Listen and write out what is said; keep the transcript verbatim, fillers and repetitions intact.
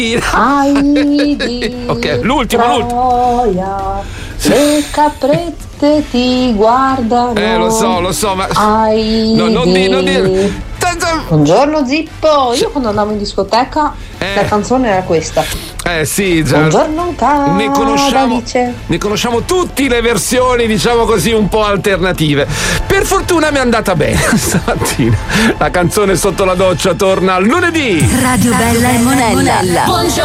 Ai ok, l'ultimo, l'ultimo. Le caprette ti guardano. Eh, lo so, lo so, ma. Ai no, non di, non di. Buongiorno Zippo. Io quando andavo in discoteca eh. la canzone era questa. Eh sì, già. Buongiorno cara ne conosciamo, Alice. ne conosciamo tutte le versioni, diciamo così, un po' alternative. Per fortuna mi è andata bene stamattina. La canzone sotto la doccia torna lunedì. Radio Bella e Monella.